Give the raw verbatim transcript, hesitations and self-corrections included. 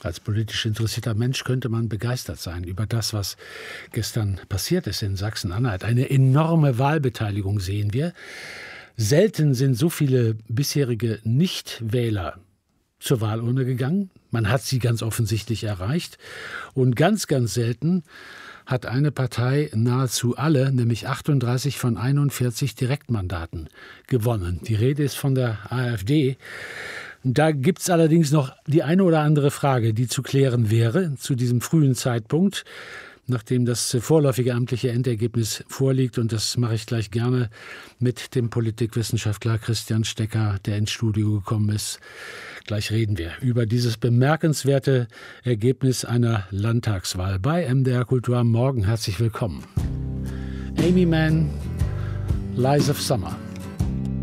Als politisch interessierter Mensch könnte man begeistert sein über das, was gestern passiert ist in Sachsen-Anhalt. Eine enorme Wahlbeteiligung sehen wir. Selten sind so viele bisherige Nichtwähler zur Wahlurne gegangen. Man hat sie ganz offensichtlich erreicht. Und ganz, ganz selten hat eine Partei nahezu alle, nämlich achtunddreißig von einundvierzig Direktmandaten gewonnen. Die Rede ist von der AfD. Da gibt es allerdings noch die eine oder andere Frage, die zu klären wäre zu diesem frühen Zeitpunkt, nachdem das vorläufige amtliche Endergebnis vorliegt. Und das mache ich gleich gerne mit dem Politikwissenschaftler Christian Stecker, der ins Studio gekommen ist. Gleich reden wir über dieses bemerkenswerte Ergebnis einer Landtagswahl bei M D R Kultur am Morgen. Herzlich willkommen. Amy Mann, Lies of Summer.